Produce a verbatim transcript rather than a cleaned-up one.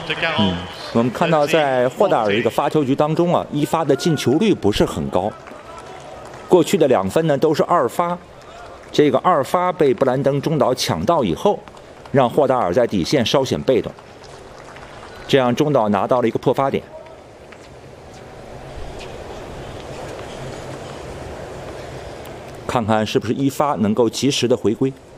嗯，我们看到在霍达尔这个发球局当中啊，一发的进球率不是很高。过去的两分呢都是二发，这个二发被布兰登中岛抢到以后，让霍达尔在底线稍显被动，这样中岛拿到了一个破发点。看看是不是一发能够及时的回归。